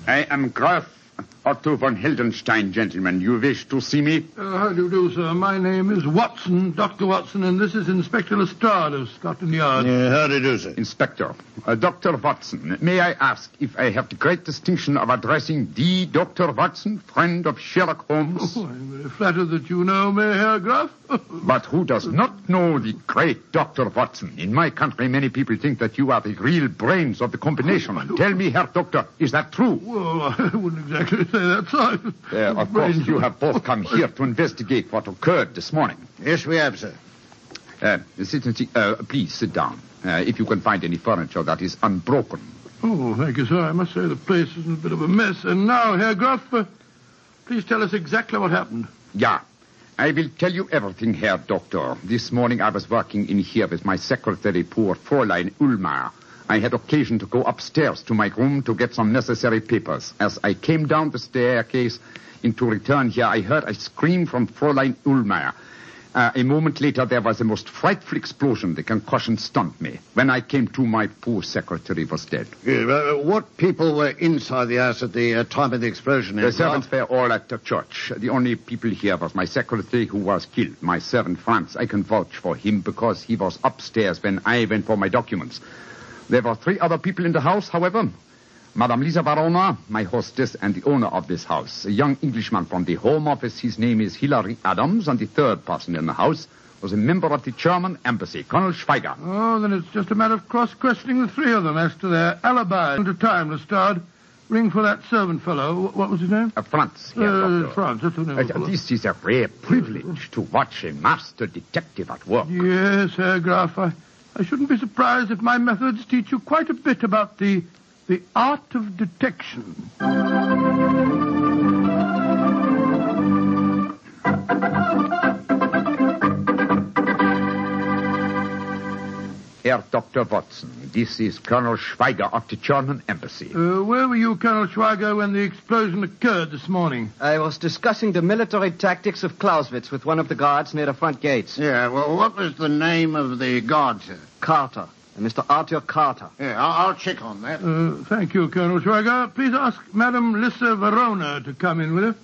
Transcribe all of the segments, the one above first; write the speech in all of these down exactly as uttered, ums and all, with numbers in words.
I am Graf Otto von Heldenstein, gentlemen. You wish to see me? Uh, how do you do, sir? My name is Watson, Doctor Watson, and this is Inspector Lestrade of Scotland Yard. Uh, how do you do, sir? Inspector, uh, Doctor Watson, may I ask if I have the great distinction of addressing the Doctor Watson, friend of Sherlock Holmes? Oh, I'm very flattered that you know me, Herr Graf. But who does not know the great Doctor Watson? In my country, many people think that you are the real brains of the combination. Tell me, Herr Doctor, is that true? Well, I wouldn't exactly say that, sir. Uh, of course, you have both come here to investigate what occurred this morning. Yes, we have, sir. Uh, sit, uh, please sit down. Uh, if you can find any furniture that is unbroken. Oh, thank you, sir. I must say the place is in a bit of a mess. And now, Herr Graf, uh, please tell us exactly what happened. Yeah. I will tell you everything, Herr Doctor. This morning I was working in here with my secretary, poor Fräulein Ullmeier. I had occasion to go upstairs to my room to get some necessary papers. As I came down the staircase in to return here, I heard a scream from Fräulein Ullmeier. Uh, a moment later, there was a most frightful explosion. The concussion stunned me. When I came to, my poor secretary was dead. Yeah, uh, what people were inside the house at the uh, time of the explosion? The servants were all at the church. The only people here was my secretary who was killed. My servant, Franz. I can vouch for him because he was upstairs when I went for my documents. There were three other people in the house, however. Madame Lisa Varona, my hostess, and the owner of this house. A young Englishman from the Home Office. His name is Hilary Adams, and the third person in the house was a member of the German embassy, Colonel Schweiger. Oh, then it's just a matter of cross-questioning the three of them as to their alibi. At a time, Lestrade, ring for that servant fellow. What was his name? Uh, Franz, here, uh, Doctor. Franz, that's the name. Uh, this is a rare privilege to watch a master detective at work. Yes, Herr Graf, I, I shouldn't be surprised if my methods teach you quite a bit about the... the art of detection. Herr Doctor Watson, this is Colonel Schweiger of the German embassy. Uh, where were you, Colonel Schweiger, when the explosion occurred this morning? I was discussing the military tactics of Clausewitz with one of the guards near the front gates. Yeah, well, what was the name of the guard, sir? Carter. Mister Arthur Carter. Yeah, I'll, I'll check on that. Uh, thank you, Colonel Schweiger. Please ask Madame Lisa Verona to come in with her.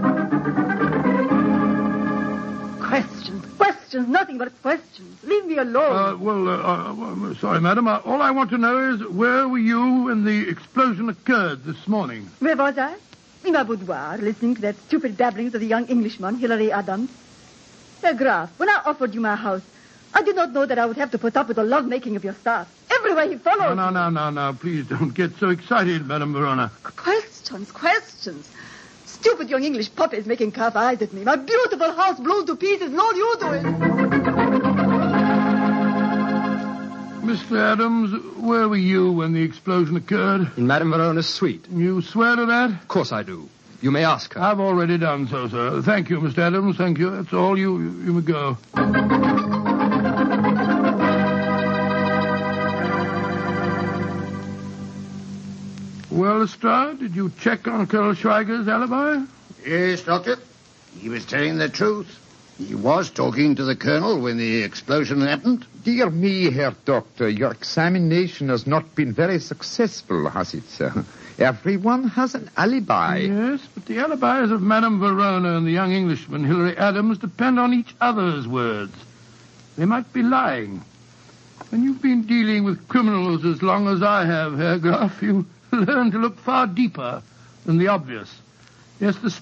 Questions, questions, nothing but questions. Leave me alone. Uh, well, uh, uh, well, sorry, madam. Uh, all I want to know is where were you when the explosion occurred this morning? Where was I? In my boudoir, listening to that stupid babblings of the young Englishman, Hilary Adams. Herr Graf, when I offered you my house, I did not know that I would have to put up with the love-making of your staff. Everywhere he followed. No, no, no, no, no. Please don't get so excited, Madame Verona. Questions, questions. Stupid young English puppy is making calf eyes at me. My beautiful house blows to pieces. Lord, you do it. Mister Adams, where were you when the explosion occurred? In Madame Verona's suite. You swear to that? Of course I do. You may ask her. I've already done so, sir. Thank you, Mister Adams. Thank you. That's all. You, you, you may go. Well, Lestrade, did you check on Colonel Schweiger's alibi? Yes, Doctor. He was telling the truth. He was talking to the colonel when the explosion happened. Dear me, Herr Doctor, your examination has not been very successful, has it, sir? Everyone has an alibi. Yes, but the alibis of Madame Verona and the young Englishman, Hilary Adams, depend on each other's words. They might be lying. When you've been dealing with criminals as long as I have, Herr Graf, you learn to look far deeper than the obvious. Yes, the